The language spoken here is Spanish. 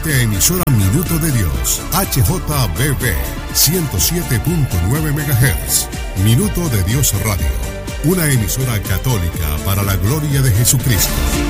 Emisora Minuto de Dios, HJBB 107.9 MHz. Minuto de Dios Radio, una emisora católica para la gloria de Jesucristo.